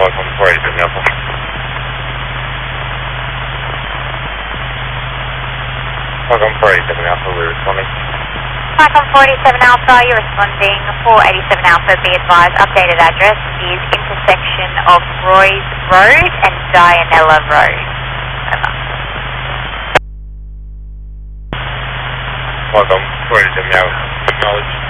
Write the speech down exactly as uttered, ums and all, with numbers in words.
Welcome forty-seven Alpha. Welcome forty-seven Alpha, we're responding. Welcome forty-seven Alpha, you're responding. four eighty-seven Alpha, be advised, updated address is intersection of Roy's Road and Dianella Road. Over. Welcome forty-seven Alpha, acknowledge.